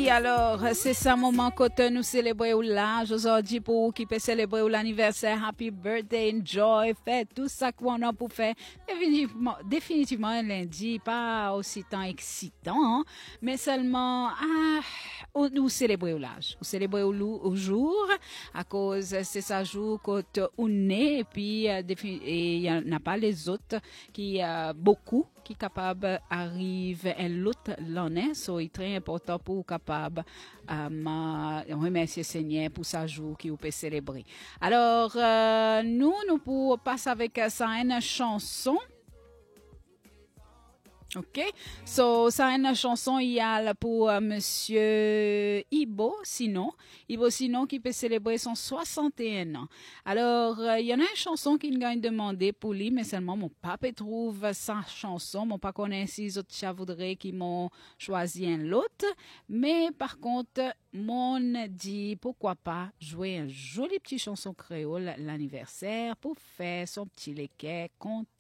Oui, alors, c'est ça moment que nous célébrons là. Aujourd'hui, pour qui peut célébrer l'anniversaire, happy birthday, enjoy, fait tout ça qu'on a pour faire. Définitivement, un lundi, pas aussi tant excitant, hein, mais seulement, nous célébrons l'âge. Nous célébrons au jour, à cause c'est ça jour qu'on est, et puis, il y en a pas les autres qui, beaucoup, qui capable arrive et l'autre l'année, so il est très important pour capable remercier Seigneur pour sa jour qui vous peut célébrer. Alors nous pour passer avec ça une chanson. OK. So, ça une chanson il y a pour monsieur Ibo Sinon qui peut célébrer son 61 ans. Alors, il y en a une chanson qui nous a demandé pour lui, mais seulement mon papa trouve sa chanson. Mon papa connaît si les autres chats voudraient qu'ils m'ont choisi un l'autre. Mais par contre, mon dit pourquoi pas jouer une jolie petite chanson créole l'anniversaire pour faire son petit léquet content.